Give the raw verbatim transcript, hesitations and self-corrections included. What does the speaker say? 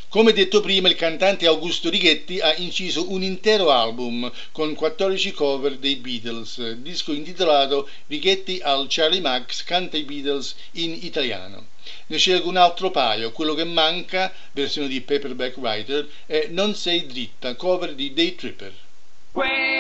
Come detto prima, il cantante Augusto Righetti ha inciso un intero album con quattordici cover dei Beatles, disco intitolato Righetti al Charlie Max canta i Beatles in italiano. Ne scelgo un altro paio, quello che manca, versione di Paperback Writer, è Non sei dritta, cover di Day Tripper.